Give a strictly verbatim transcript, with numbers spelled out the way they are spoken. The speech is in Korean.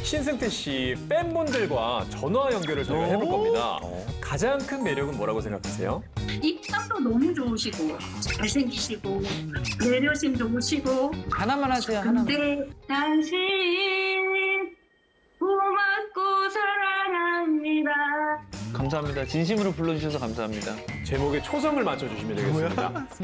신승태 씨 팬분들과 전화 연결을 저희가 해볼 겁니다. 가장 큰 매력은 뭐라고 생각하세요? 입담도 너무 좋으시고 잘생기시고 배려심 좋으시고 하나만 하세요, 하나만. 근데 당신 고맙고 사랑합니다. 감사합니다. 진심으로 불러주셔서 감사합니다. 제목에 초성을 맞춰주시면 되겠습니다.